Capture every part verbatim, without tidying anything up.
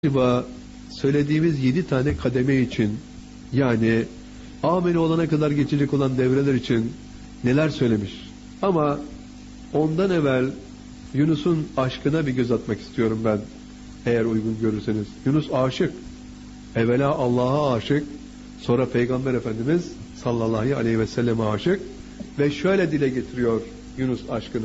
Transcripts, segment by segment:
Acaba söylediğimiz yedi tane kademe için, yani ameli olana kadar geçecek olan devreler için neler söylemiş? Ama ondan evvel Yunus'un aşkına bir göz atmak istiyorum ben, eğer uygun görürseniz. Yunus aşık. Evvela Allah'a aşık, sonra Peygamber Efendimiz sallallahu aleyhi ve selleme aşık ve şöyle dile getiriyor Yunus aşkını.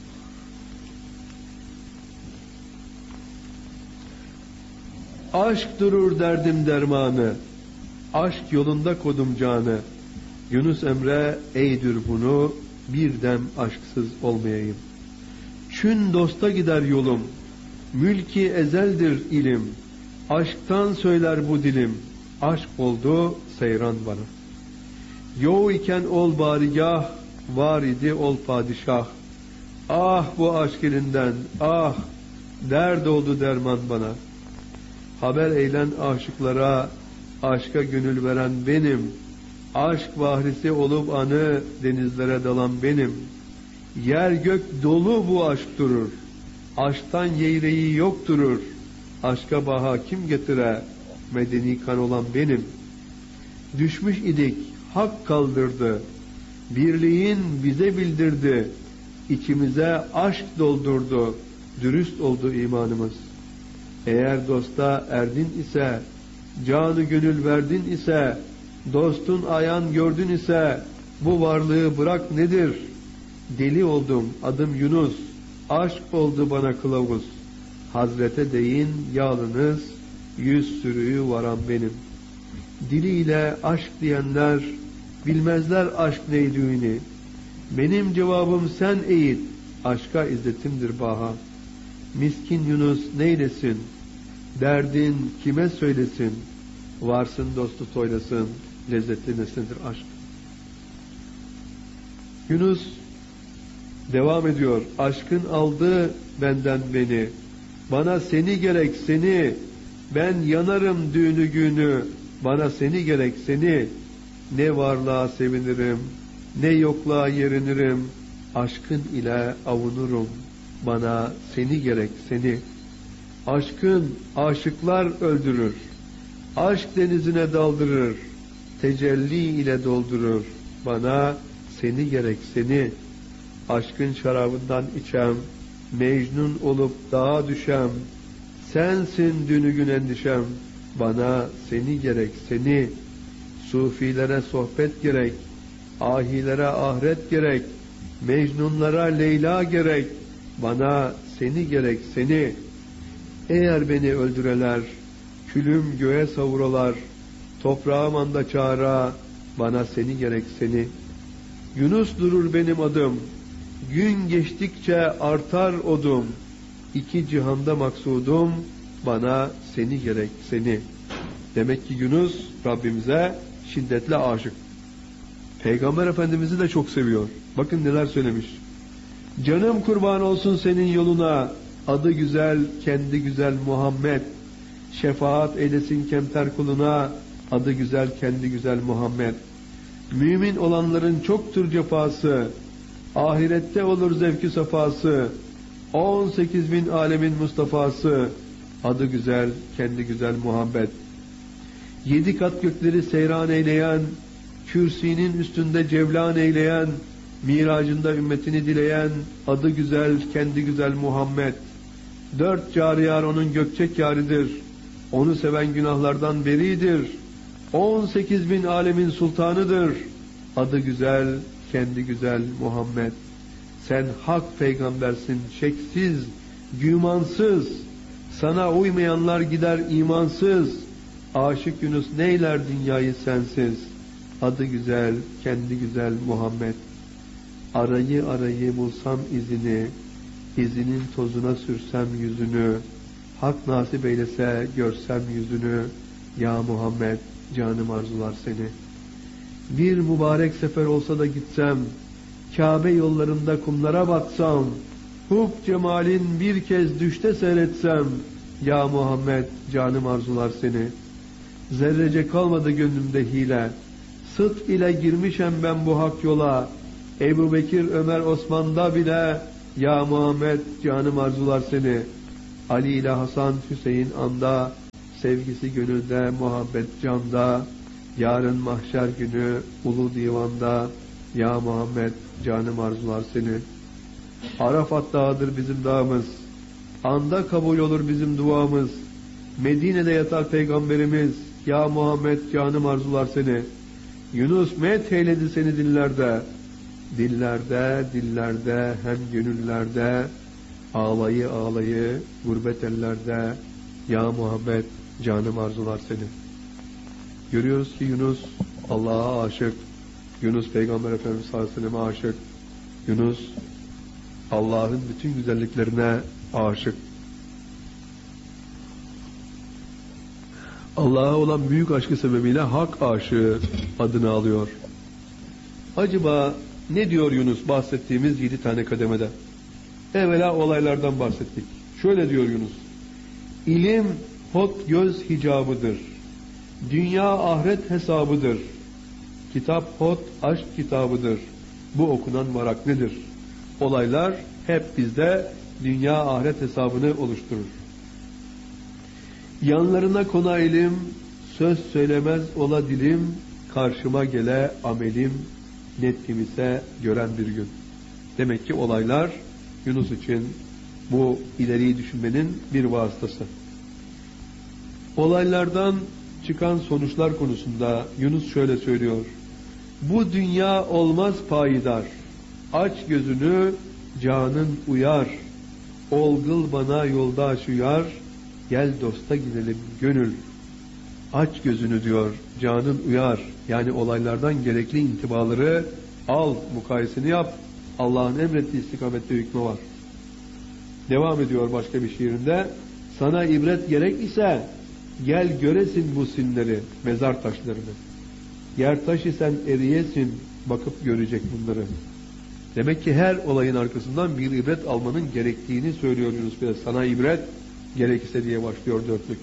Aşk durur derdim dermanı, aşk yolunda kodum canı. Yunus Emre eydir bunu, bir dem aşksız olmayayım. Çün dosta gider yolum, mülki ezeldir ilim. Aşktan söyler bu dilim, aşk oldu seyran bana. Yo iken ol barigah, var idi ol padişah. Ah bu aşk elinden, ah dert oldu derman bana. Haber eylen aşıklara, aşka gönül veren benim. Aşk bahrisi olup anı, denizlere dalan benim. Yer gök dolu bu aşk durur. Aşktan yeyreği yok durur. Aşka baha kim getire, medeni kan olan benim. Düşmüş idik, hak kaldırdı. Birliğin bize bildirdi. İçimize aşk doldurdu. Dürüst oldu imanımız. Eğer dosta erdin ise, canı gönül verdin ise, dostun ayan gördün ise, bu varlığı bırak nedir? Deli oldum, adım Yunus, aşk oldu bana kılavuz. Hazrete değin yalınız, yüz sürüyü varan benim. Diliyle aşk diyenler, bilmezler aşk neydiğini. Benim cevabım sen eğit, aşka izzetimdir baha. Miskin Yunus neylesin, derdin kime söylesin, varsın dostu toylasın, lezzetli nesnedir aşk. Yunus devam ediyor, aşkın aldı benden beni, bana seni gerek seni, ben yanarım düğünü günü, bana seni gerek seni, ne varlığa sevinirim, ne yokluğa yerinirim, aşkın ile avunurum. Bana seni gerek seni. Aşkın aşıklar öldürür. Aşk denizine daldırır. Tecelli ile doldurur. Bana seni gerek seni. Aşkın şarabından içem. Mecnun olup dağa düşem. Sensin dünü gün endişem. Bana seni gerek seni. Sufilere sohbet gerek. Ahilere ahiret gerek. Mecnunlara Leyla gerek. Bana seni gerek seni. Eğer beni öldüreler, külüm göğe savuralar, toprağım anda çağıra, bana seni gerek seni. Yunus durur benim adım, gün geçtikçe artar odum, iki cihanda maksudum, bana seni gerek seni. Demek ki Yunus Rabbimize şiddetle aşık. Peygamber Efendimiz'i de çok seviyor. Bakın neler söylemiş. Canım kurban olsun senin yoluna, adı güzel, kendi güzel Muhammed. Şefaat eylesin kemter kuluna, adı güzel, kendi güzel Muhammed. Mümin olanların çoktur cefası, ahirette olur zevki safası. On sekiz bin alemin Mustafa'sı, adı güzel, kendi güzel Muhammed. Yedi kat gökleri seyran eyleyen, kürsinin üstünde cevlan eyleyen, miracında ümmetini dileyen, adı güzel, kendi güzel Muhammed. Dört cariyar onun gökçek yaridir. Onu seven günahlardan beridir. On sekiz bin alemin sultanıdır. Adı güzel, kendi güzel Muhammed. Sen hak peygambersin, şeksiz, gümansız. Sana uymayanlar gider imansız. Aşık Yunus neyler dünyayı sensiz. Adı güzel, kendi güzel Muhammed. Arayı arayı bulsam izini, izinin tozuna sürsem yüzünü, hak nasip eylese görsem yüzünü, ya Muhammed canım arzular seni. Bir mübarek sefer olsa da gitsem, Kabe yollarında kumlara batsam, hub cemalin bir kez düşte seyretsem, ya Muhammed canım arzular seni. Zerrece kalmadı gönlümde hile, sıdk ile girmişem ben bu hak yola, Ebu Bekir, Ömer, Osman'da bile, ya Muhammed canım arzular seni. Ali ile Hasan, Hüseyin anda, sevgisi gönülde, muhabbet canda, yarın mahşer günü ulu divanda, ya Muhammed canım arzular seni. Arafat dağıdır bizim dağımız, anda kabul olur bizim duamız, Medine'de yatar peygamberimiz, ya Muhammed canım arzular seni. Yunus met eyledi seni dillerde, dillerde, dillerde, hem gönüllerde, ağlayı ağlayı, gurbet ellerde, ya Muhammed canım arzular seni. Görüyoruz ki Yunus Allah'a aşık, Yunus Peygamber Efendimiz sallallahu aleyhi ve sellem'e aşık, Yunus Allah'ın bütün güzelliklerine aşık. Allah'a olan büyük aşkı sebebiyle hak aşığı adını alıyor. Acaba ne diyor Yunus bahsettiğimiz yedi tane kademede? Evvela olaylardan bahsettik. Şöyle diyor Yunus: İlim hot göz hicabıdır. Dünya ahiret hesabıdır. Kitap hot aşk kitabıdır. Bu okunan marak nedir? Olaylar hep bizde dünya ahiret hesabını oluşturur. Yanlarına kona ilim, söz söylemez ola dilim, karşıma gele amelim, net kim ise gören bir gün. Demek ki olaylar Yunus için bu ileriyi düşünmenin bir vasıtası. Olaylardan çıkan sonuçlar konusunda Yunus şöyle söylüyor: Bu dünya olmaz payidar, aç gözünü canın uyar, olgul bana yoldaş uyar, gel dosta gidelim gönül. Aç gözünü diyor, canın uyar. Yani olaylardan gerekli intibaları al, mukayesini yap. Allah'ın emrettiği istikamette hükmü var. Devam ediyor başka bir şiirinde: Sana ibret gerek ise gel göresin bu sinleri, mezar taşlarını. Yer taş isen eriyesin, bakıp görecek bunları. Demek ki her olayın arkasından bir ibret almanın gerektiğini söylüyor Yunus Bey. Sana ibret gerekirse diye başlıyor dörtlük.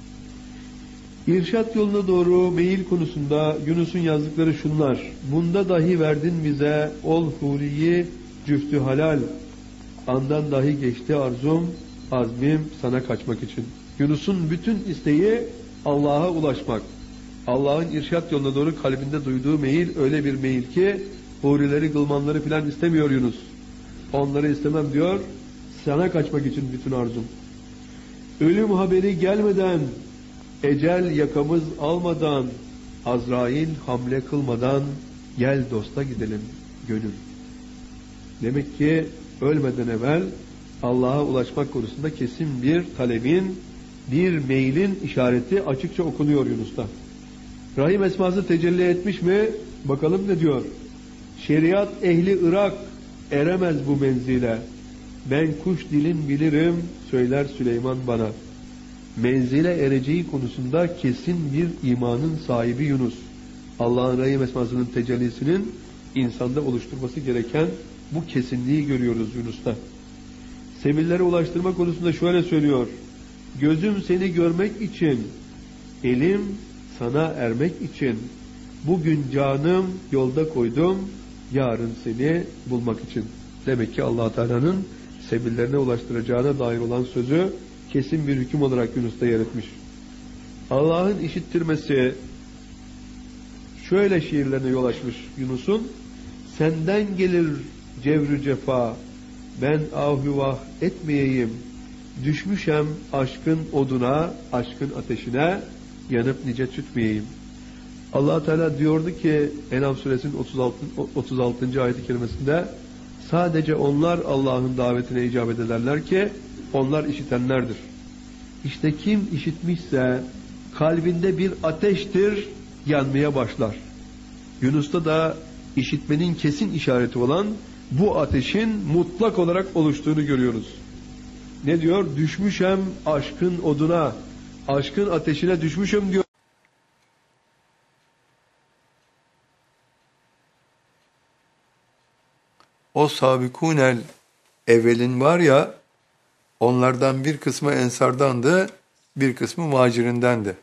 İrşad yoluna doğru meyil konusunda Yunus'un yazdıkları şunlar: Bunda dahi verdin bize ol huriyi cüftü halal. Andan dahi geçti arzum, azmim sana kaçmak için. Yunus'un bütün isteği Allah'a ulaşmak. Allah'ın irşad yoluna doğru kalbinde duyduğu meyil öyle bir meyil ki hurileri, gılmanları filan istemiyor Yunus. Onları istemem diyor, sana kaçmak için bütün arzum. Ölüm haberi gelmeden, ecel yakamız almadan, Azrail hamle kılmadan, gel dosta gidelim gönül. Demek ki ölmeden evvel Allah'a ulaşmak konusunda kesin bir talebin, bir meylin işareti açıkça okunuyor Yunus'ta. Rahim esması tecelli etmiş mi? Bakalım ne diyor? Şeriat ehli Irak eremez bu menzile. Ben kuş dilin bilirim, söyler Süleyman bana. Menzile ereceği konusunda kesin bir imanın sahibi Yunus. Allah'ın Rahim esmasının tecellisinin insanda oluşturması gereken bu kesinliği görüyoruz Yunus'ta. Sevillere ulaştırma konusunda şöyle söylüyor: Gözüm seni görmek için, elim sana ermek için, bugün canım yolda koydum, yarın seni bulmak için. Demek ki Allah Teala'nın sebillerine ulaştıracağına dair olan sözü kesin bir hüküm olarak Yunus'ta yer etmiş. Allah'ın işittirmesi şöyle şiirlerine yol açmış Yunus'un: Senden gelir cevrü cefa, ben ahüvah etmeyeyim, düşmüşem aşkın oduna, aşkın ateşine, yanıp nice tütmeyeyim. Allah Teala diyordu ki En'am suresinin otuz altıncı ayet-i kerimesinde, sadece onlar Allah'ın davetine icabet ederler ki onlar işitenlerdir. İşte kim işitmişse kalbinde bir ateştir, yanmaya başlar. Yunus'ta da işitmenin kesin işareti olan bu ateşin mutlak olarak oluştuğunu görüyoruz. Ne diyor? Düşmüşem aşkın oduna, aşkın ateşine düşmüşüm diyor. O sabikunel evvelin var ya, onlardan bir kısmı ensardandı, bir kısmı muhacirindendi.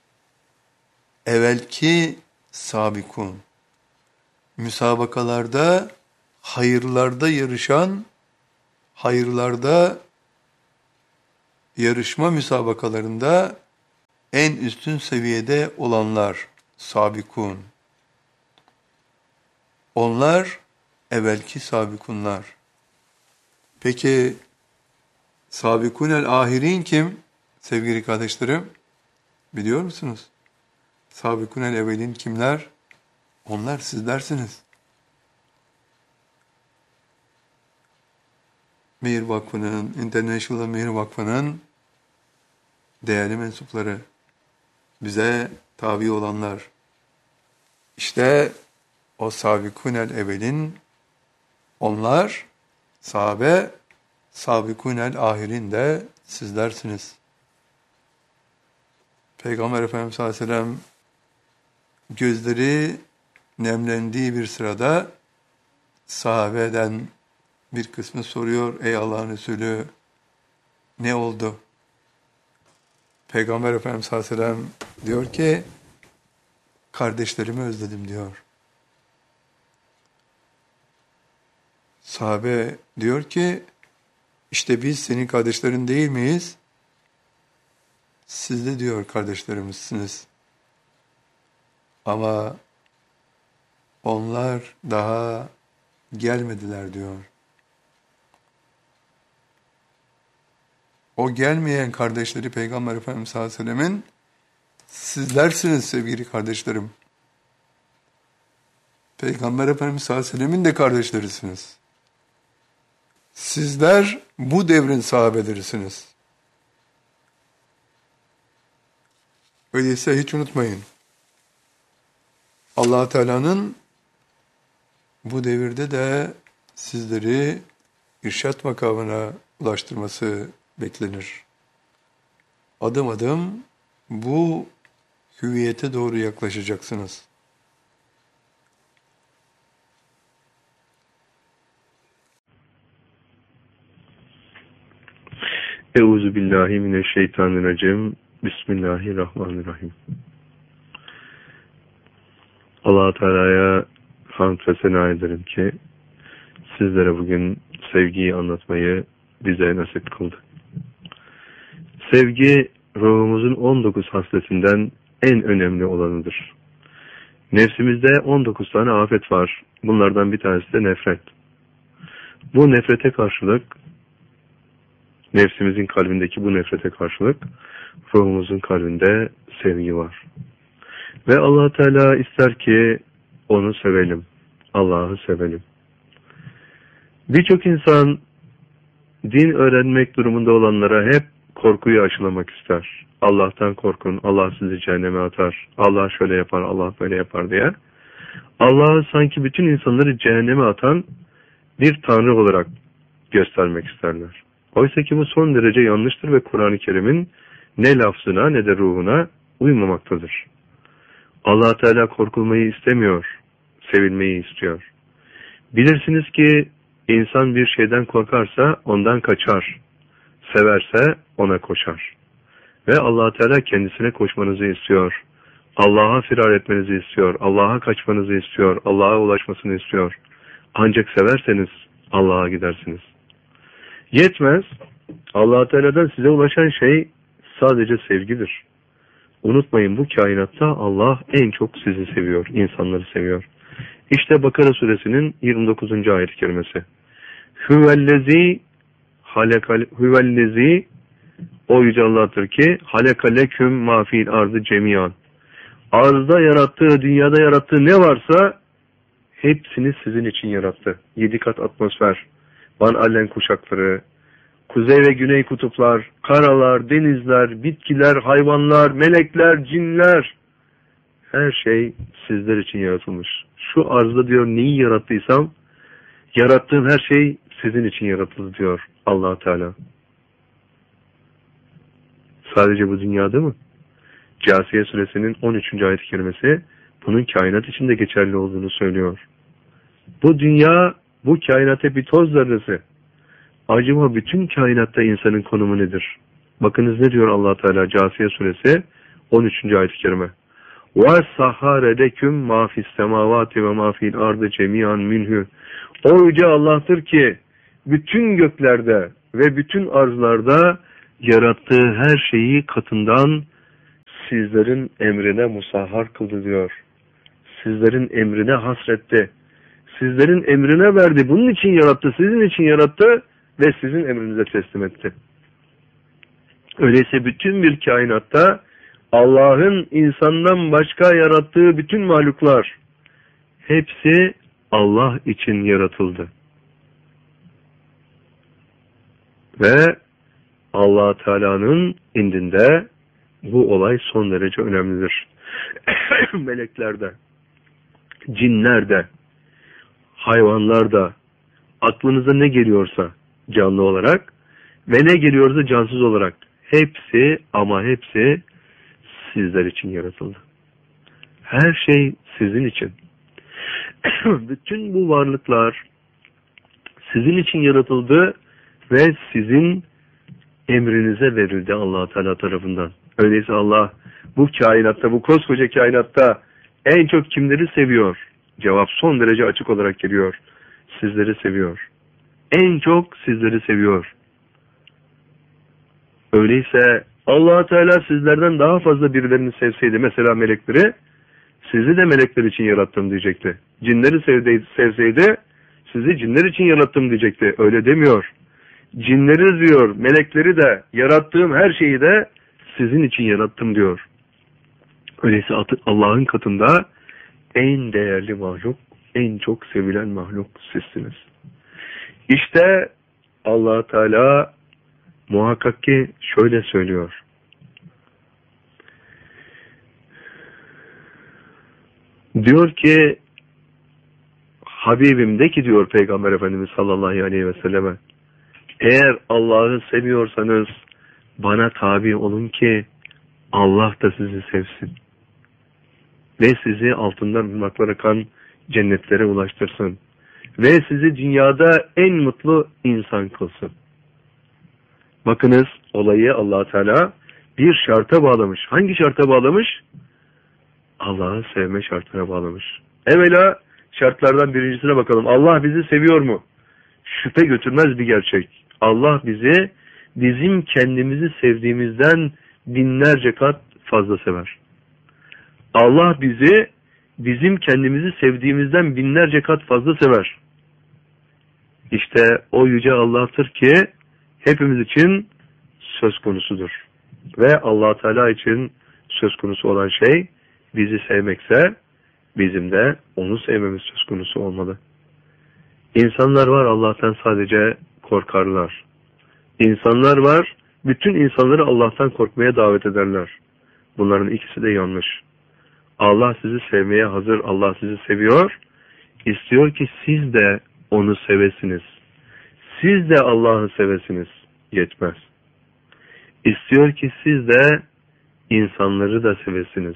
Evvelki sabikun, müsabakalarda, hayırlarda yarışan, hayırlarda yarışma müsabakalarında en üstün seviyede olanlar, sabikun. Onlar evvelki sabikunlar. Peki sabikunel ahirin kim? Sevgili kardeşlerim, biliyor musunuz? Sabikunel evvelin kimler? Onlar sizlersiniz. Mehir Vakfı'nın, International Mehir Vakfı'nın değerli mensupları, bize tabi olanlar. İşte o sabikunel evvelin, onlar sahabe, sabikunel ahirin de sizlersiniz. Peygamber Efendimiz sallallahu aleyhi ve sellem gözleri nemlendiği bir sırada sahabeden bir kısmı soruyor, ey Allah'ın Resulü ne oldu? Peygamber Efendimiz sallallahu aleyhi ve sellem diyor ki, kardeşlerimi özledim diyor. Sahabe diyor ki, işte biz senin kardeşlerin değil miyiz? Siz de diyor kardeşlerimizsiniz. Ama onlar daha gelmediler diyor. O gelmeyen kardeşleri Peygamber Efendimiz sallallahu aleyhi ve sellemin sizlersiniz sevgili kardeşlerim. Peygamber Efendimiz sallallahu aleyhi ve sellemin de kardeşlerisiniz. Sizler bu devrin sahabelerisiniz. Öyleyse hiç unutmayın. Allah Teala'nın bu devirde de sizleri irşat makamına ulaştırması beklenir. Adım adım bu hüviyete doğru yaklaşacaksınız. Euzubillahimineşşeytanirracim. Bismillahirrahmanirrahim. Allah-u Teala'ya hamd ve sena ederim ki sizlere bugün sevgiyi anlatmayı bize nasip kıldı. Sevgi ruhumuzun on dokuz hasletinden en önemli olanıdır. Nefsimizde on dokuz tane afet var. Bunlardan bir tanesi de nefret. Bu nefrete karşılık, nefsimizin kalbindeki bu nefrete karşılık ruhumuzun kalbinde sevgi var. Ve Allah Teala ister ki onu sevelim. Allah'ı sevelim. Birçok insan din öğrenmek durumunda olanlara hep korkuyu aşılamak ister. Allah'tan korkun, Allah sizi cehenneme atar, Allah şöyle yapar, Allah böyle yapar diye. Allah'ı sanki bütün insanları cehenneme atan bir tanrı olarak göstermek isterler. Oysa ki bu son derece yanlıştır ve Kur'an-ı Kerim'in ne lafzına ne de ruhuna uymamaktadır. Allah Teala korkulmayı istemiyor, sevilmeyi istiyor. Bilirsiniz ki insan bir şeyden korkarsa ondan kaçar, severse ona koşar. Ve Allah Teala kendisine koşmanızı istiyor. Allah'a firar etmenizi istiyor, Allah'a kaçmanızı istiyor, Allah'a ulaşmasını istiyor. Ancak severseniz Allah'a gidersiniz. Yetmez, Allah Teala'dan size ulaşan şey sadece sevgidir. Unutmayın, bu kainatta Allah en çok sizi seviyor, insanları seviyor. İşte Bakara suresinin yirmi dokuzuncu ayet-i kerimesi. Hüvellezi halekal hüvellezi o yüce Allah'tır ki halekaleküm mafil ardı cemiyan. Arzda yarattığı, dünyada yarattığı ne varsa hepsini sizin için yarattı. Yedi kat atmosfer, Van Allen kuşakları, kuzey ve güney kutuplar, karalar, denizler, bitkiler, hayvanlar, melekler, cinler, her şey sizler için yaratılmış. Şu arzda diyor neyi yarattıysam, yarattığım her şey sizin için yaratıldı diyor Allah Teala. Sadece bu dünyada mı? Câsiye suresinin on üçüncü ayet-i kerimesi bunun kainat içinde geçerli olduğunu söylüyor. Bu dünya, bu kainata bir toz zerresi. Acaba bütün kainatta insanın konumu nedir? Bakınız ne diyor Allah Teala Câsiye suresi on üçüncü ayet-i kerime. وَسَحَّرَ لَكُمْ مَا فِي السَّمَاوَاتِ وَمَا فِي الْأَرْضِ جَمِيعًا مِنْهُ. O yüce Allah'tır ki bütün göklerde ve bütün arzlarda yarattığı her şeyi katından sizlerin emrine musahhar kıldı diyor. Sizlerin emrine hasretti. Sizlerin emrine verdi. Bunun için yarattı, sizin için yarattı ve sizin emrinize teslim etti. Öyleyse bütün bir kainatta Allah'ın insandan başka yarattığı bütün mahluklar hepsi Allah için yaratıldı. Ve Allah Teala'nın indinde bu olay son derece önemlidir. Meleklerde, cinlerde, hayvanlarda, aklınıza ne geliyorsa canlı olarak ve ne geliyorsa cansız olarak hepsi ama hepsi sizler için yaratıldı. Her şey sizin için. Bütün bu varlıklar sizin için yaratıldı ve sizin emrinize verildi Allah Teala tarafından. Öyleyse Allah bu kainatta, bu koskoca kainatta en çok kimleri seviyor? Cevap son derece açık olarak geliyor. Sizleri seviyor. En çok sizleri seviyor. Öyleyse Allah Teala sizlerden daha fazla birilerini sevseydi, mesela melekleri, sizi de melekler için yarattım diyecekti. Cinleri sevseydi, sevseydi sizi cinler için yarattım diyecekti. Öyle demiyor. Cinleri diyor, melekleri de, yarattığım her şeyi de sizin için yarattım diyor. Öyleyse Allah'ın katında en değerli mahluk, en çok sevilen mahluk sizsiniz. İşte Allah Teala muhakkak ki şöyle söylüyor. Diyor ki, Habibim de ki diyor Peygamber Efendimiz sallallahu aleyhi ve selleme, eğer Allah'ı seviyorsanız bana tabi olun ki Allah da sizi sevsin. Ve sizi altından ırmaklar akan cennetlere ulaştırsın. Ve sizi dünyada en mutlu insan kılsın. Bakınız olayı Allah Teala bir şarta bağlamış. Hangi şarta bağlamış? Allah'ı sevme şartına bağlamış. Evvela şartlardan birincisine bakalım. Allah bizi seviyor mu? Şüphe götürmez bir gerçek. Allah bizi bizim kendimizi sevdiğimizden binlerce kat fazla sever. Allah bizi bizim kendimizi sevdiğimizden binlerce kat fazla sever. İşte o yüce Allah'tır ki hepimiz için söz konusudur. Ve Allah Teala için söz konusu olan şey bizi sevmekse bizim de onu sevmemiz söz konusu olmalı. İnsanlar var Allah'tan sadece korkarlar. İnsanlar var bütün insanları Allah'tan korkmaya davet ederler. Bunların ikisi de yanlış. Allah sizi sevmeye hazır. Allah sizi seviyor. İstiyor ki siz de onu sevesiniz. Siz de Allah'ı sevesiniz. Yetmez. İstiyor ki siz de insanları da sevesiniz.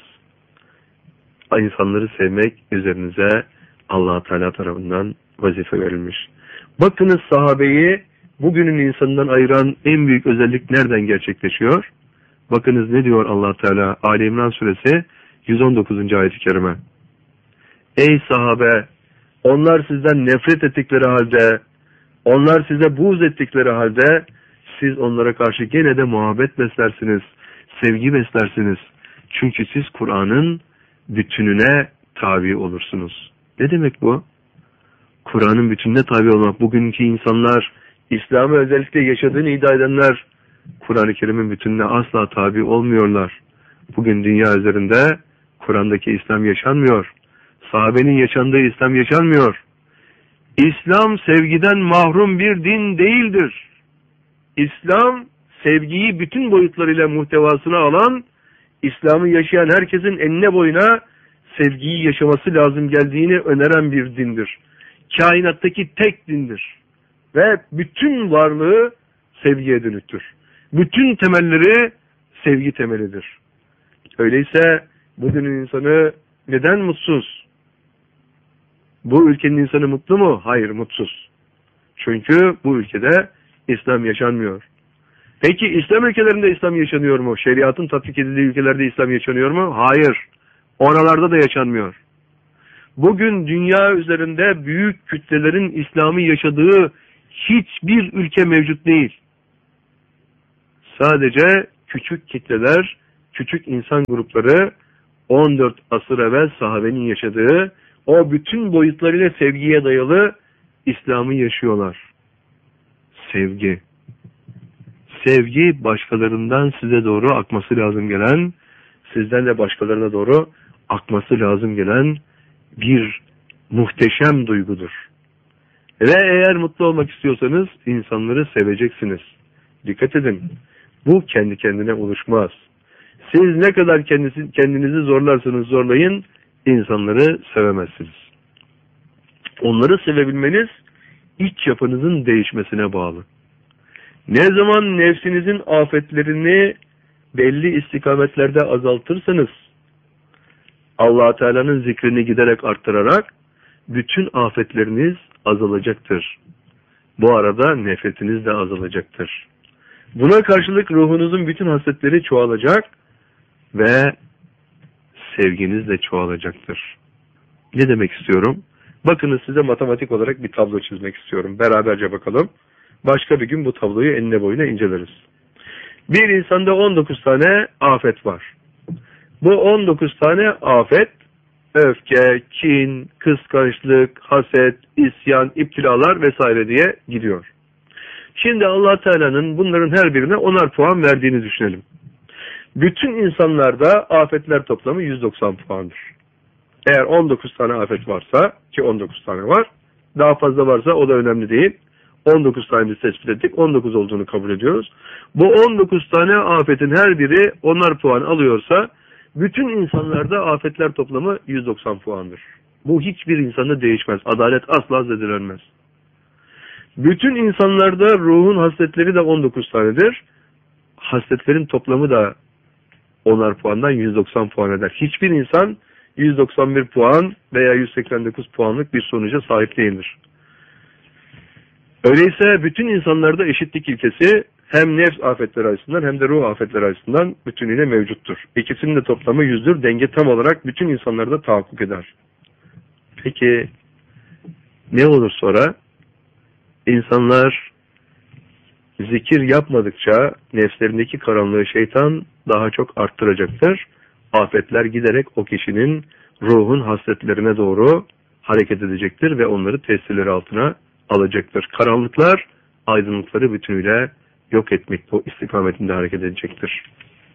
İnsanları sevmek üzerinize Allah Teala tarafından vazife verilmiş. Bakınız sahabeyi bugünün insanından ayıran en büyük özellik nereden gerçekleşiyor? Bakınız ne diyor Allah Teala Ali İmran suresi yüz on dokuzuncu ayet-i kerime. Ey sahabe, onlar sizden nefret ettikleri halde, onlar size buğz ettikleri halde siz onlara karşı gene de muhabbet beslersiniz, sevgi beslersiniz. Çünkü siz Kur'an'ın bütününe tabi olursunuz. Ne demek bu? Kur'an'ın bütününe tabi olmak. Bugünkü insanlar, İslam'ı özellikle yaşadığını iddia edenler, Kur'an-ı Kerim'in bütününe asla tabi olmuyorlar. Bugün dünya üzerinde Kur'an'daki İslam yaşanmıyor. Sahabenin yaşandığı İslam yaşanmıyor. İslam sevgiden mahrum bir din değildir. İslam sevgiyi bütün boyutlarıyla muhtevasına alan, İslam'ı yaşayan herkesin enine boyuna sevgiyi yaşaması lazım geldiğini öneren bir dindir. Kainattaki tek dindir. Ve bütün varlığı sevgiye dönüktür. Bütün temelleri sevgi temelidir. Öyleyse bugünün insanı neden mutsuz? Bu ülkenin insanı mutlu mu? Hayır, mutsuz. Çünkü bu ülkede İslam yaşanmıyor. Peki İslam ülkelerinde İslam yaşanıyor mu? Şeriatın tatbik edildiği ülkelerde İslam yaşanıyor mu? Hayır. Oralarda da yaşanmıyor. Bugün dünya üzerinde büyük kütlelerin İslam'ı yaşadığı hiçbir ülke mevcut değil. Sadece küçük kitleler küçük insan grupları on dört asır evvel sahabenin yaşadığı o bütün boyutlarıyla sevgiye dayalı İslam'ı yaşıyorlar. Sevgi. Sevgi başkalarından size doğru akması lazım gelen, sizden de başkalarına doğru akması lazım gelen bir muhteşem duygudur. Ve eğer mutlu olmak istiyorsanız insanları seveceksiniz. Dikkat edin. Bu kendi kendine oluşmaz. Siz ne kadar kendisi, kendinizi zorlarsanız zorlayın, insanları sevemezsiniz. Onları sevebilmeniz iç yapınızın değişmesine bağlı. Ne zaman nefsinizin afetlerini belli istikametlerde azaltırsanız, Allah Teala'nın zikrini giderek arttırarak bütün afetleriniz azalacaktır. Bu arada nefretiniz de azalacaktır. Buna karşılık ruhunuzun bütün hasletleri çoğalacak ve sevginiz de çoğalacaktır. Ne demek istiyorum? Bakınız, size matematik olarak bir tablo çizmek istiyorum. Beraberce bakalım. Başka bir gün bu tabloyu enine boyuna inceleriz. Bir insanda on dokuz tane afet var. Bu on dokuz tane afet, öfke, kin, kıskançlık, haset, isyan, iptilalar vesaire diye gidiyor. Şimdi Allah Teala'nın bunların her birine onar puan verdiğini düşünelim. Bütün insanlarda afetler toplamı yüz doksan puandır. Eğer on dokuz tane afet varsa, ki on dokuz tane var, daha fazla varsa o da önemli değil. on dokuz tane biz tespit ettik, on dokuz olduğunu kabul ediyoruz. Bu on dokuz tane afetin her biri onar puan alıyorsa, bütün insanlarda afetler toplamı yüz doksan puandır. Bu hiçbir insanda değişmez. Adalet asla zedelenmez. Bütün insanlarda ruhun hasletleri de on dokuz tanedir. Hasletlerin toplamı da onar puandan yüz doksan puan eder. Hiçbir insan yüz doksan bir puan veya yüz seksen dokuz puanlık bir sonuca sahip değildir. Öyleyse bütün insanlarda eşitlik ilkesi hem nefs afetleri açısından hem de ruh afetleri açısından bütünüyle mevcuttur. İkisinin de toplamı yüzdür. Denge tam olarak bütün insanlarda tahakkuk eder. Peki ne olur sonra? İnsanlar zikir yapmadıkça nefslerindeki karanlığı şeytan daha çok arttıracaktır. Afetler giderek o kişinin ruhun hasletlerine doğru hareket edecektir ve onları tesirleri altına alacaktır. Karanlıklar aydınlıkları bütünüyle yok etmek bu istikametinde hareket edecektir.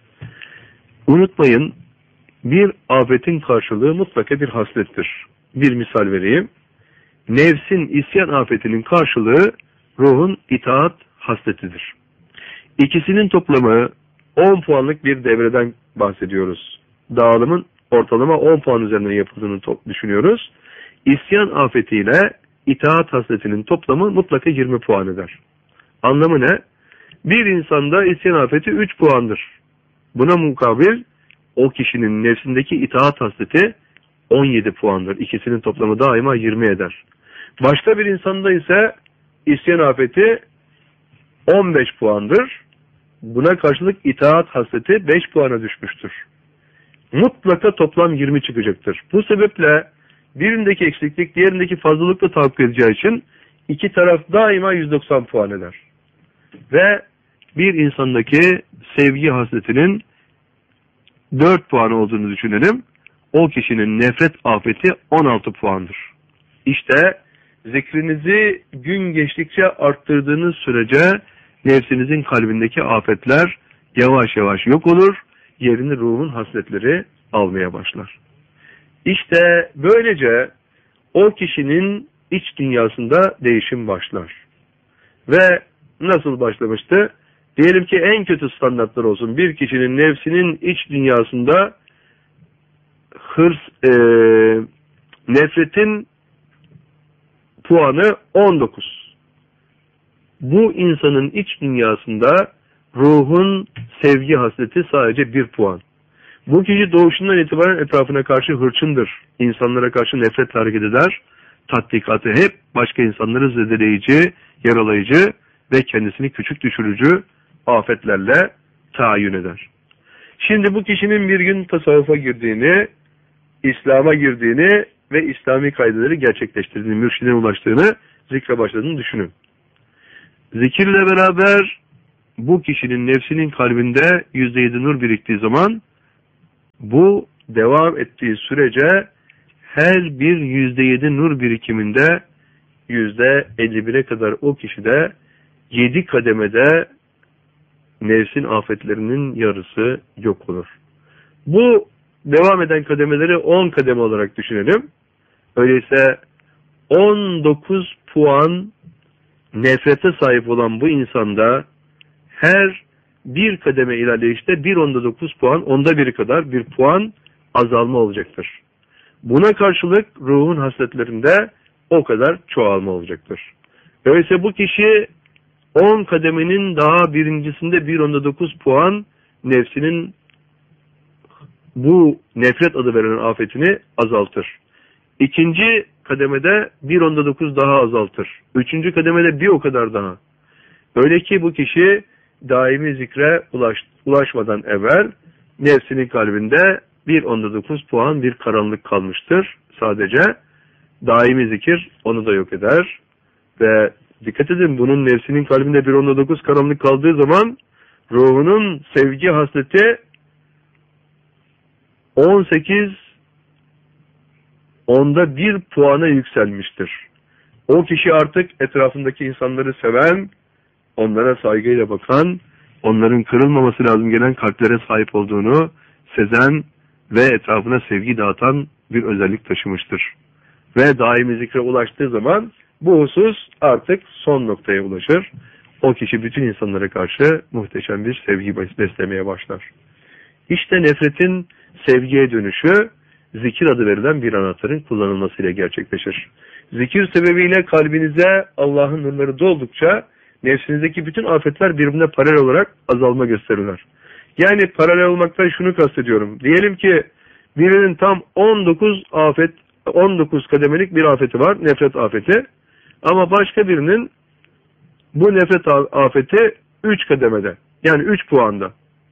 Unutmayın, bir afetin karşılığı mutlaka bir haslettir. Bir misal vereyim. Nefsin isyan afetinin karşılığı ruhun itaat hasletidir. İkisinin toplamı on puanlık bir devreden bahsediyoruz. Dağılımın ortalama on puan üzerinden yapıldığını düşünüyoruz. İsyan afetiyle itaat hasletinin toplamı mutlaka yirmi puan eder. Anlamı ne? Bir insanda isyan afeti üç puandır. Buna mukabil o kişinin nefsindeki itaat hasleti on yedi puandır. İkisinin toplamı daima yirmi eder. Başka bir insanda ise isyan afeti on beş puandır. Buna karşılık itaat hasleti beş puana düşmüştür. Mutlaka toplam yirmi çıkacaktır. Bu sebeple birindeki eksiklik diğerindeki fazlalıkla tahakkuk edeceği için iki taraf daima yüz doksan puan eder. Ve bir insandaki sevgi hasletinin dört puan olduğunu düşünelim. O kişinin nefret afeti on altı puandır. İşte zikrinizi gün geçtikçe arttırdığınız sürece nefsinizin kalbindeki afetler yavaş yavaş yok olur, yerini ruhun hasletleri almaya başlar. İşte böylece o kişinin iç dünyasında değişim başlar. Ve nasıl başlamıştı? Diyelim ki en kötü standartlar olsun. Bir kişinin nefsinin iç dünyasında hırs, e, nefretin puanı on dokuz. Bu insanın iç dünyasında ruhun sevgi hasleti sadece bir puan. Bu kişi doğuşundan itibaren etrafına karşı hırçındır. İnsanlara karşı nefretle hareket eder. Tatbikatı hep başka insanları zedeleyici, yaralayıcı ve kendisini küçük düşürücü afetlerle tayin eder. Şimdi bu kişinin bir gün tasavvufa girdiğini, İslam'a girdiğini ve İslami kaideleri gerçekleştirdiğini, mürşidine ulaştığını, zikre başladığını düşünün. Zikirle beraber bu kişinin nefsinin kalbinde yüzde yedi nur biriktiği zaman bu devam ettiği sürece her bir yüzde yedi nur birikiminde yüzde elli bire kadar o kişide yedi kademede nefsin afetlerinin yarısı yok olur. Bu devam eden kademeleri on kademe olarak düşünelim. Öyleyse on dokuz puan nefrete sahip olan bu insanda her bir kademe ilerleyişte bir onda dokuz puan, onda biri kadar bir puan azalma olacaktır. Buna karşılık ruhun hasletlerinde o kadar çoğalma olacaktır. Öyleyse bu kişi on kademenin daha birincisinde bir onda dokuz puan nefsinin bu nefret adı verilen afetini azaltır. İkinci kademede bir onda dokuz daha azaltır. Üçüncü kademede bir o kadar daha. Öyle ki bu kişi daimi zikre ulaş, ulaşmadan evvel nefsinin kalbinde bir onda dokuz puan bir karanlık kalmıştır. Sadece daimi zikir onu da yok eder. Ve dikkat edin, bunun nefsinin kalbinde bir onda dokuz karanlık kaldığı zaman ruhunun sevgi hasleti on sekiz onda bir puana yükselmiştir. O kişi artık etrafındaki insanları seven, onlara saygıyla bakan, onların kırılmaması lazım gelen kalplere sahip olduğunu sezen ve etrafına sevgi dağıtan bir özellik taşımıştır. Ve daimi zikre ulaştığı zaman bu husus artık son noktaya ulaşır. O kişi bütün insanlara karşı muhteşem bir sevgi beslemeye başlar. İşte nefretin sevgiye dönüşü zikir adı verilen bir anahtarın kullanılmasıyla gerçekleşir. Zikir sebebiyle kalbinize Allah'ın nurları doldukça nefsinizdeki bütün afetler birbirine paralel olarak azalma gösterirler. Yani paralel olmaktan şunu kastediyorum. Diyelim ki birinin tam on dokuz afet, on dokuz kademelik bir afeti var, nefret afeti. Ama başka birinin bu nefret afeti üç kademede. Yani üç puanda.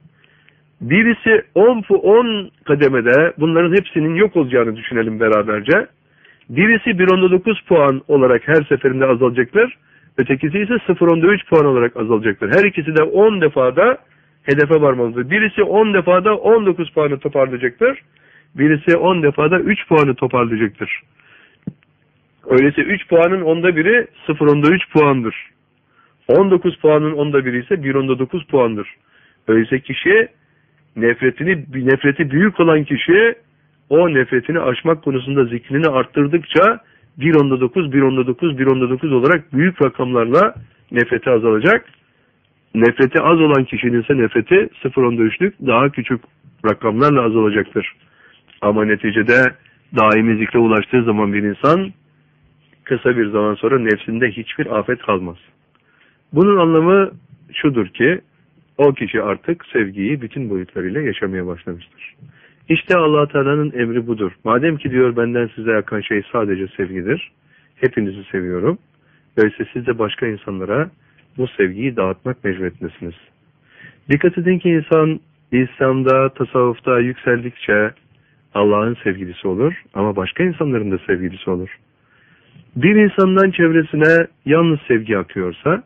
Birisi on kademede, bunların hepsinin yok olacağını düşünelim beraberce. Birisi bir onda dokuz puan olarak her seferinde azalacaktır. Ötekisi ise sıfır onda üç puan olarak azalacaktır. Her ikisi de on defada hedefe varmalıdır. Birisi on defada on dokuz puanı toparlayacaktır. Birisi on defada üç puanı toparlayacaktır. Öyleyse üç puanın onda biri sıfır onda üç puandır. on dokuz puanın onda biri ise bir onda dokuz puandır. Öyleyse kişi nefretini nefreti büyük olan kişi o nefretini aşmak konusunda zikrini arttırdıkça bir onda dokuz, bir onda dokuz, bir onda dokuz olarak büyük rakamlarla nefreti azalacak. Nefreti az olan kişinin ise nefreti sıfır onda üçlük daha küçük rakamlarla azalacaktır. Ama neticede daimi zikre ulaştığı zaman bir insan kısa bir zaman sonra nefsinde hiçbir afet kalmaz. Bunun anlamı şudur ki o kişi artık sevgiyi bütün boyutlarıyla yaşamaya başlamıştır. İşte Allah Teala'nın emri budur. Madem ki diyor benden size akan şey sadece sevgidir. Hepinizi seviyorum. Öyleyse siz de başka insanlara bu sevgiyi dağıtmak mecburiyetindesiniz. Dikkat edin ki insan İslam'da, tasavvufta yükseldikçe Allah'ın sevgilisi olur ama başka insanların da sevgilisi olur. Bir insandan çevresine yalnız sevgi akıyorsa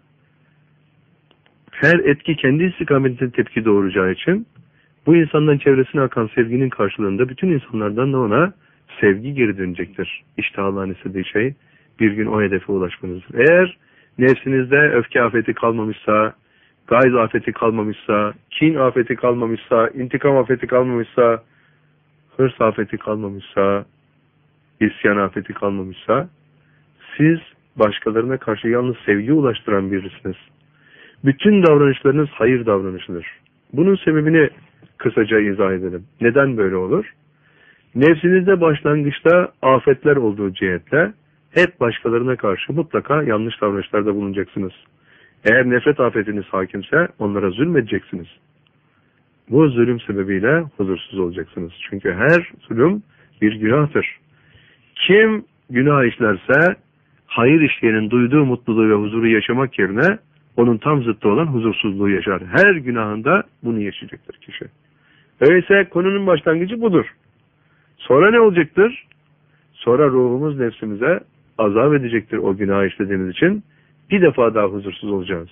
her etki kendi istikametinde tepki doğuracağı için bu insandan çevresine akan sevginin karşılığında bütün insanlardan da ona sevgi geri dönecektir. İşte Allah'ın istediği şey bir gün o hedefe ulaşmanızdır. Eğer nefsinizde öfke afeti kalmamışsa, gayz afeti kalmamışsa, kin afeti kalmamışsa, intikam afeti kalmamışsa, hırs afeti kalmamışsa, isyan afeti kalmamışsa, siz başkalarına karşı yalnız sevgi ulaştıran birisiniz. Bütün davranışlarınız hayır davranışıdır. Bunun sebebini kısaca izah edelim. Neden böyle olur? Nefsinizde başlangıçta afetler olduğu cihetle hep başkalarına karşı mutlaka yanlış davranışlarda bulunacaksınız. Eğer nefret afetiniz hakimse onlara zulmedeceksiniz. Bu zulüm sebebiyle huzursuz olacaksınız. Çünkü her zulüm bir günahtır. Kim günah işlerse hayır işleyenin duyduğu mutluluğu ve huzuru yaşamak yerine onun tam zıttı olan huzursuzluğu yaşar. Her günahında bunu yaşayacaktır kişi. Öyleyse konunun başlangıcı budur. Sonra ne olacaktır? Sonra ruhumuz nefsimize azap edecektir o günah işlediğimiz için. Bir defa daha huzursuz olacağız.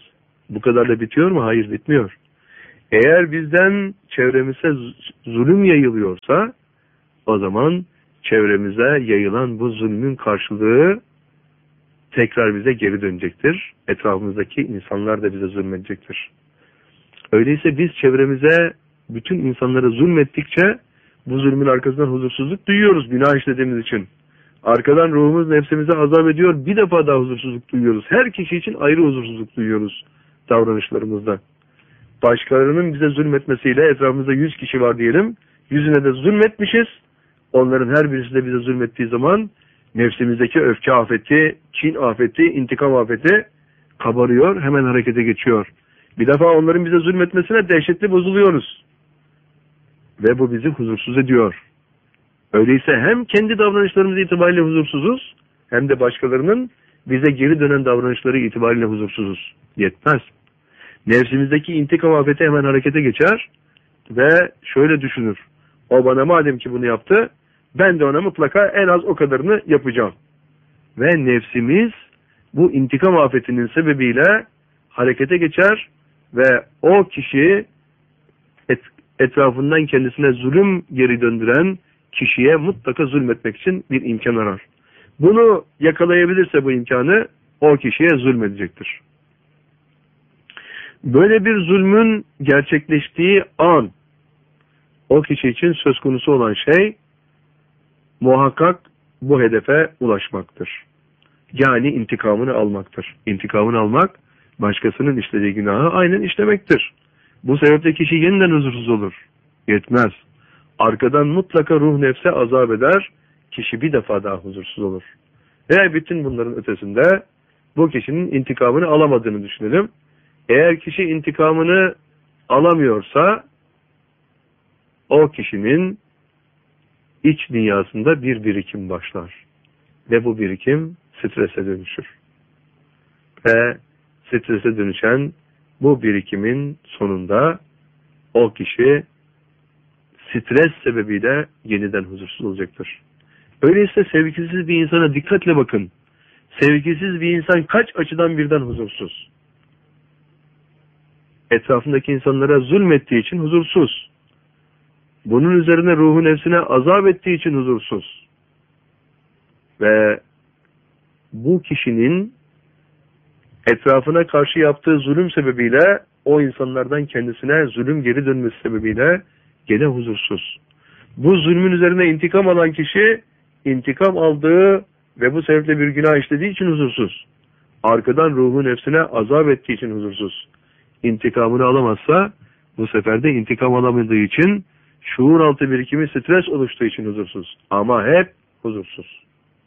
Bu kadar da bitiyor mu? Hayır, bitmiyor. Eğer bizden çevremize zulüm yayılıyorsa, o zaman çevremize yayılan bu zulmün karşılığı tekrar bize geri dönecektir. Etrafımızdaki insanlar da bize zulmedecektir. Öyleyse biz çevremize, bütün insanlara zulmettikçe bu zulmün arkasından huzursuzluk duyuyoruz günah işlediğimiz için. Arkadan ruhumuz nefsimize azap ediyor, bir defa daha huzursuzluk duyuyoruz. Her kişi için ayrı huzursuzluk duyuyoruz davranışlarımızda. Başkalarının bize zulmetmesiyle, etrafımızda yüz kişi var diyelim, yüzüne de zulmetmişiz. Onların her birisi de bize zulmettiği zaman nefsimizdeki öfke afeti, kin afeti, intikam afeti kabarıyor, hemen harekete geçiyor. Bir defa onların bize zulmetmesine dehşetli bozuluyoruz. Ve bu bizi huzursuz ediyor. Öyleyse hem kendi davranışlarımız itibariyle huzursuzuz, hem de başkalarının bize geri dönen davranışları itibariyle huzursuzuz. Yetmez. Nefsimizdeki intikam afeti hemen harekete geçer ve şöyle düşünür. O bana madem ki bunu yaptı, ben de ona mutlaka en az o kadarını yapacağım. Ve nefsimiz bu intikam afetinin sebebiyle harekete geçer ve o kişi et, etrafından kendisine zulüm geri döndüren kişiye mutlaka zulmetmek için bir imkan arar. Bunu yakalayabilirse bu imkanı, o kişiye zulmedecektir. Böyle bir zulmün gerçekleştiği an, o kişi için söz konusu olan şey muhakkak bu hedefe ulaşmaktır. Yani intikamını almaktır. İntikamını almak, başkasının işlediği günahı aynen işlemektir. Bu sebeple kişi yeniden huzursuz olur. Yetmez. Arkadan mutlaka ruh nefse azap eder, kişi bir defa daha huzursuz olur. Ve bütün bunların ötesinde bu kişinin intikamını alamadığını düşünelim. Eğer kişi intikamını alamıyorsa, o kişinin iç dünyasında bir birikim başlar. Ve bu birikim strese dönüşür. Ve strese dönüşen bu birikimin sonunda o kişi stres sebebiyle yeniden huzursuz olacaktır. Öyleyse sevgisiz bir insana dikkatle bakın. Sevgisiz bir insan kaç açıdan birden huzursuz? Etrafındaki insanlara zulmettiği için huzursuz. Bunun üzerine ruhu nefsine azap ettiği için huzursuz. Ve bu kişinin etrafına karşı yaptığı zulüm sebebiyle, o insanlardan kendisine zulüm geri dönmesi sebebiyle gene huzursuz. Bu zulmün üzerine intikam alan kişi, intikam aldığı ve bu sebeple bir günah işlediği için huzursuz. Arkadan ruhu nefsine azap ettiği için huzursuz. İntikamını alamazsa, bu sefer de intikam alamadığı için, şuur altı birikimi stres oluştuğu için huzursuz. Ama hep huzursuz.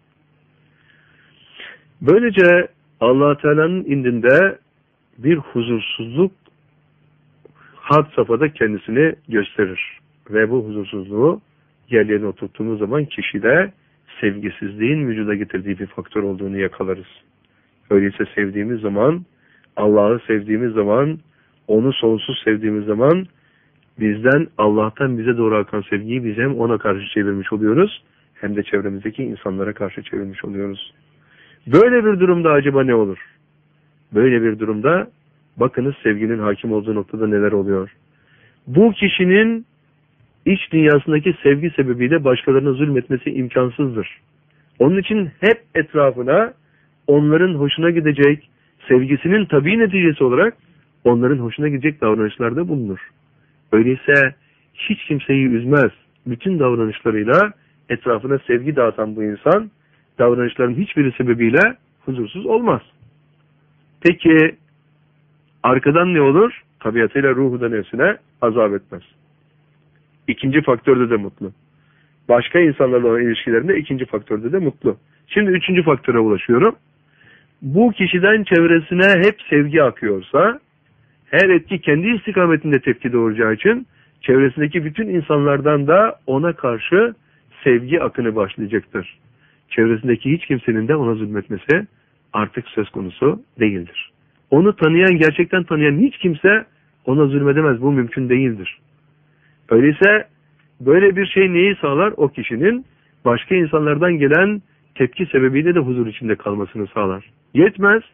Böylece Allah Teala'nın indinde bir huzursuzluk had safhada kendisini gösterir. Ve bu huzursuzluğu yerlerine oturttuğumuz zaman kişide sevgisizliğin vücuda getirdiği bir faktör olduğunu yakalarız. Öyleyse sevdiğimiz zaman, Allah'ı sevdiğimiz zaman, onu sonsuz sevdiğimiz zaman bizden, Allah'tan bize doğru akan sevgiyi biz hem ona karşı çevirmiş oluyoruz, hem de çevremizdeki insanlara karşı çevirmiş oluyoruz. Böyle bir durumda acaba ne olur? Böyle bir durumda bakınız sevginin hakim olduğu noktada neler oluyor. Bu kişinin iç dünyasındaki sevgi sebebiyle başkalarına zulmetmesi imkansızdır. Onun için hep etrafına onların hoşuna gidecek, sevgisinin tabii neticesi olarak onların hoşuna gidecek davranışlarda bulunur. Öyleyse hiç kimseyi üzmez. Bütün davranışlarıyla etrafına sevgi dağıtan bu insan, davranışların hiçbiri sebebiyle huzursuz olmaz. Peki arkadan ne olur? Tabiatıyla ruhu da nefsine azap etmez. İkinci faktörde de mutlu. Başka insanlarla olan ilişkilerinde ikinci faktörde de mutlu. Şimdi üçüncü faktöre ulaşıyorum. Bu kişiden çevresine hep sevgi akıyorsa, her etki kendi istikametinde tepki doğuracağı için çevresindeki bütün insanlardan da ona karşı sevgi akını başlayacaktır. Çevresindeki hiç kimsenin de ona zulmetmesi artık söz konusu değildir. Onu tanıyan, gerçekten tanıyan hiç kimse ona zulmedemez. Bu mümkün değildir. Öyleyse böyle bir şey neyi sağlar? O kişinin başka insanlardan gelen tepki sebebiyle de huzur içinde kalmasını sağlar. Yetmez.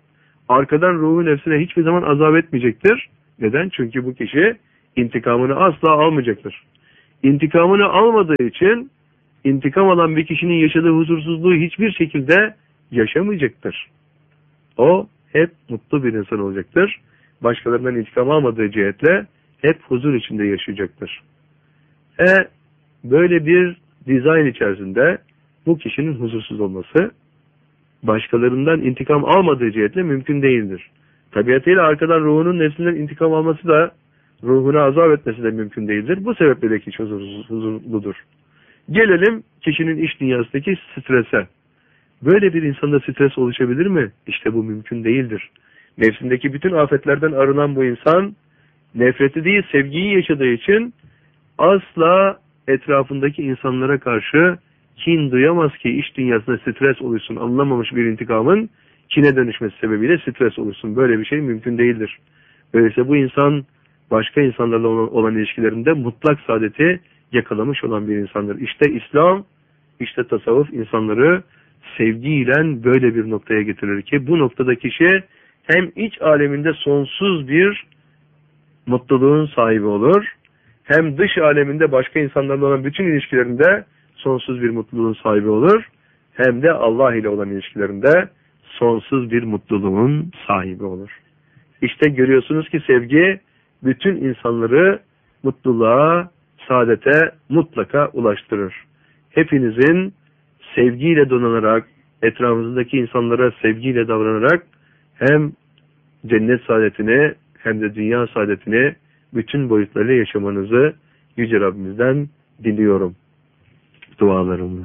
arkadan ruhu nefsine hiçbir zaman azap etmeyecektir. Neden? Çünkü bu kişi intikamını asla almayacaktır. İntikamını almadığı için intikam alan bir kişinin yaşadığı huzursuzluğu hiçbir şekilde yaşamayacaktır. O hep mutlu bir insan olacaktır. Başkalarından intikam almadığı cihetle hep huzur içinde yaşayacaktır. E böyle bir dizayn içerisinde bu kişinin huzursuz olması başkalarından intikam almadığı cihetle mümkün değildir. Tabiatıyla arkadan ruhunun nefsinden intikam alması da ruhuna azap etmesi de mümkün değildir. Bu sebeple de kişi huzursuz, huzurludur. Gelelim kişinin iç dünyasındaki strese. Böyle bir insanda stres oluşabilir mi? İşte bu mümkün değildir. Nefsindeki bütün afetlerden arınan bu insan nefreti değil sevgiyi yaşadığı için asla etrafındaki insanlara karşı kin duyamaz ki iç dünyasında stres oluşsun. Anlamamış bir intikamın kine dönüşmesi sebebiyle stres oluşsun. Böyle bir şey mümkün değildir. Öyleyse bu insan başka insanlarla olan, olan ilişkilerinde mutlak saadeti yakalamış olan bir insandır. İşte İslam, işte tasavvuf insanları sevgiyle böyle bir noktaya getirir ki bu noktada kişi hem iç aleminde sonsuz bir mutluluğun sahibi olur, hem dış aleminde başka insanlarla olan bütün ilişkilerinde sonsuz bir mutluluğun sahibi olur, hem de Allah ile olan ilişkilerinde sonsuz bir mutluluğun sahibi olur. İşte görüyorsunuz ki sevgi bütün insanları mutluluğa, saadete mutlaka ulaştırır. Hepinizin sevgiyle donanarak, etrafınızdaki insanlara sevgiyle davranarak hem cennet saadetini hem de dünya saadetini bütün boyutlarıyla yaşamanızı Yüce Rabbimizden diliyorum dualarımla.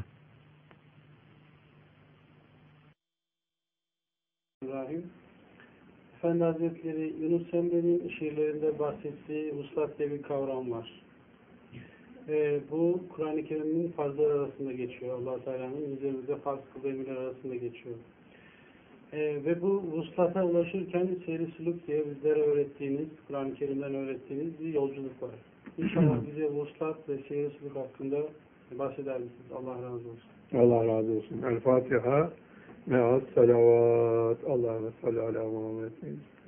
İbrahim. Efendi Hazretleri Yunus Emre'nin şiirlerinde bahsettiği vuslat diye bir kavram var. Ee, bu Kur'an-ı Kerim'in farzlar arasında geçiyor. Allah-u Teala'nın üzerimizde farz kıldığı emirler arasında geçiyor. Ee, ve bu vuslata ulaşırken seyri sülük diye bizlere öğrettiğiniz, Kur'an-ı Kerim'den öğrettiğiniz bir yolculuk var. İnşallah bize vuslat ve seyri sülük hakkında bahseder misiniz? Allah razı olsun. Allah razı olsun. El Fatiha me'as salavat. Allahümme salli ala Muhammed.